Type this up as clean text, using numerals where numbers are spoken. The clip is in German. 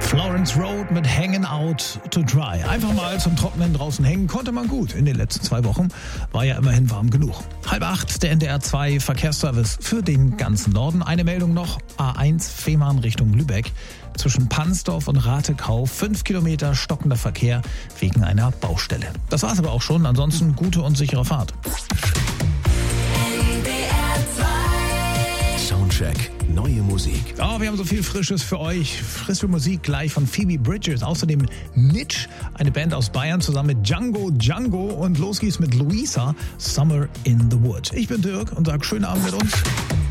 Florence Road mit Hanging Out to Dry. Einfach mal zum Trocknen draußen hängen konnte man gut. In den letzten 2 Wochen war ja immerhin warm genug. 7:30 der NDR 2 Verkehrsservice für den ganzen Norden. Eine Meldung noch, A1 Fehmarn Richtung Lübeck. Zwischen Pansdorf und Ratekau 5 Kilometer stockender Verkehr wegen einer Baustelle. Das war's aber auch schon. Ansonsten gute und sichere Fahrt. Soundcheck, neue Musik. Oh, wir haben so viel Frisches für euch. Frische Musik gleich von Phoebe Bridgers. Außerdem Nitsch, eine Band aus Bayern, zusammen mit Django. Und los geht's mit Luisa, Summer in the Wood. Ich bin Dirk und sag schönen Abend mit uns.